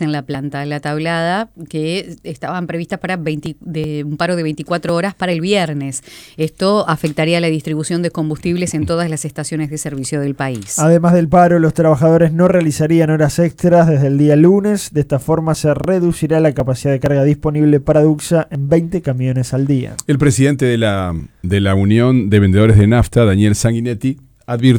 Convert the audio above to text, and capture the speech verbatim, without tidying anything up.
horas en la planta La Tablada, que estaban previstas para veinte, de un paro de veinticuatro horas para el viernes. Esto afectaría la distribución de combustibles en todas las estaciones de servicio del país. Además del paro, los trabajadores no realizarían horas extras desde el día lunes. De esta forma se reducirá la capacidad de carga disponible para Duxa en veinte camiones al día. El presidente de la, de la Unión de Vendedores de Nafta, Daniel Sanguinetti, advirtió